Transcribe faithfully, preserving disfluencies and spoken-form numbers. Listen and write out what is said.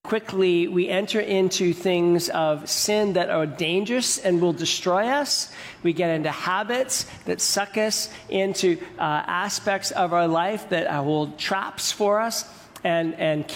quickly we enter into things of sin that are dangerous and will destroy us. We get into habits that suck us into uh, aspects of our life that hold traps for us and and